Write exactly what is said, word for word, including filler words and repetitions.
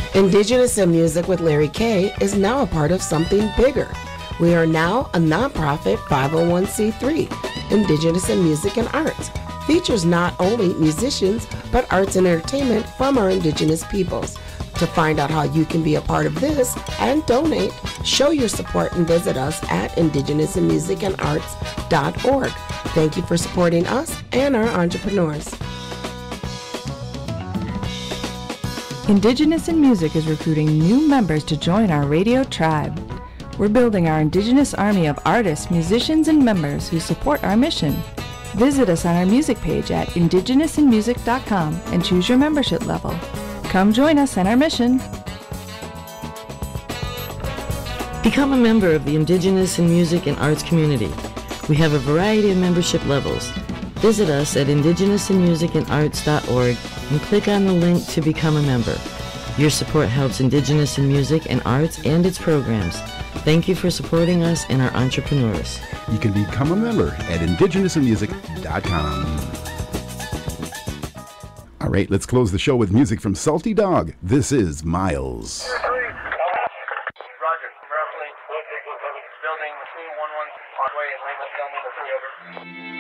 Indigenous in Music with Larry Kay is now a part of something bigger. We are now a nonprofit five oh one c three. Indigenous in Music and Arts features not only musicians, but arts and entertainment from our Indigenous peoples. To find out how you can be a part of this and donate, show your support and visit us at indigenous in music and arts dot org. Thank you for supporting us and our entrepreneurs. Indigenous in Music is recruiting new members to join our radio tribe. We're building our Indigenous army of artists, musicians, and members who support our mission. Visit us on our music page at indigenous in music dot com and choose your membership level. Come join us in our mission. Become a member of the Indigenous in Music and Arts community. We have a variety of membership levels. Visit us at indigenous in music and arts dot org and click on the link to become a member. Your support helps Indigenous in Music and Arts and its programs. Thank you for supporting us and our entrepreneurs. You can become a member at indigenous in music dot com. All right, let's close the show with music from Salty Dog. This is Miles. Roger, roughly building two one one on way and Lima, tell me the three over.